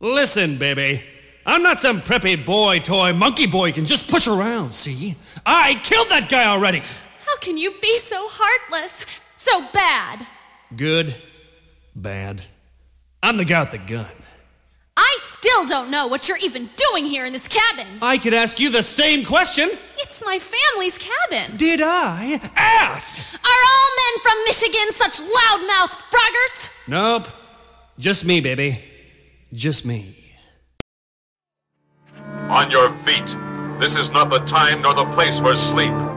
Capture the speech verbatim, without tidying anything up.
Listen, baby. I'm not some preppy boy toy monkey boy you can just push around, see? I killed that guy already. How can you be so heartless? So bad? Good. Bad. I'm the guy with the gun. I still don't know what you're even doing here in this cabin. I could ask you the same question. It's my family's cabin. Did I ask? Are all men from Michigan such loudmouthed braggarts? Nope. Just me, baby. Just me. On your feet. This is not the time nor the place for sleep.